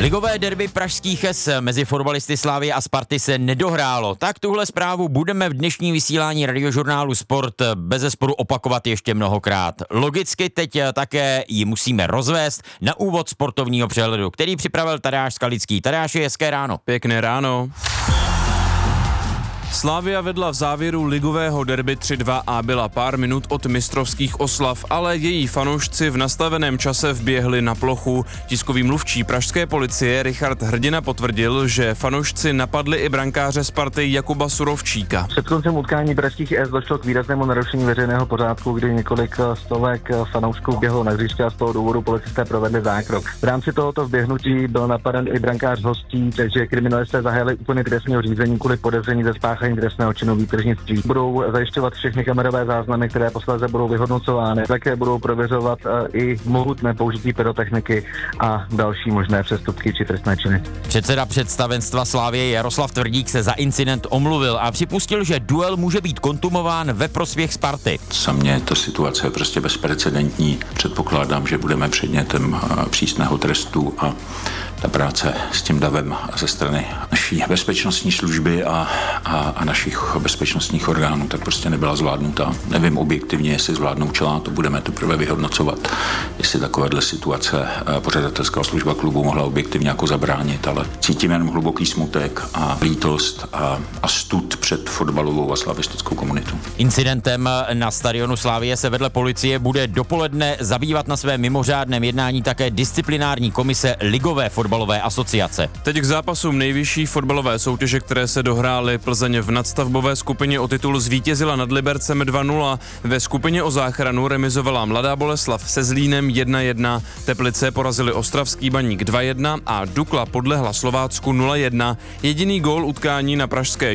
Ligové derby pražských S mezi fotbalisty Slavie a Sparty se nedohrálo. Tak tuhle zprávu budeme v dnešním vysílání radiožurnálu Sport bezesporu opakovat ještě mnohokrát. Logicky teď také ji musíme rozvést na úvod sportovního přehledu, který připravil Tadeáš Skalický. Tadeáši, hezké ráno. Pěkné ráno. Slavia vedla v závěru ligového derby 3-2 a byla pár minut od mistrovských oslav, ale její fanoušci v nastaveném čase vběhli na plochu. Tiskový mluvčí pražské policie Richard Hrdina potvrdil, že fanoušci napadli i brankáře Sparty Jakuba Surovčíka. Před koncem utkání pražských S došlo k výraznému narušení veřejného pořádku, kdy několik stovek fanoušků běhlo na hřiště a z toho důvodu policisté provedli zákrok. V rámci tohoto vběhnutí byl napaden i brankář hostí, takže kriminalisté zahájili úplný trestního řízení kvůli podezření ze spáchání trestného činu výtržnictví. Budou zajišťovat všechny kamerové záznamy, které posléze budou vyhodnocovány. Také budou prověřovat i mohutné použití pyrotechniky a další možné přestupky či trestné činy. Předseda představenstva Slavie Jaroslav Tvrdík se za incident omluvil a připustil, že duel může být kontumován ve prospěch Sparty. Za mě ta situace je prostě bezprecedentní. Předpokládám, že budeme předmětem přísného trestu a ta práce s tím davem ze strany naší bezpečnostní služby a našich bezpečnostních orgánů tak prostě nebyla zvládnuta. Nevím objektivně, jestli zvládnoučila, to budeme teprve vyhodnocovat, jestli takovéhle situace pořadatelská služba klubu mohla objektivně jako zabránit, ale cítím jen hluboký smutek a lítost a stud před fotbalovou a slavistickou komunitou. Incidentem na stadionu Slavie se vedle policie bude dopoledne zabývat na svém mimořádném jednání také disciplinární komise Ligové fotbalové asociace. Teď k zápasům nejvyšší fotbalové soutěže, které se dohrály. Plzeň v nadstavbové skupině o titul zvítězila nad Libercem 2-0. Ve skupině o záchranu remizovala Mladá Boleslav se Zlínem 1-1. Teplice porazili Ostravský Baník 2-1 a Dukla podlehla Slovácku 0-1. Jediný gól utkání na pražské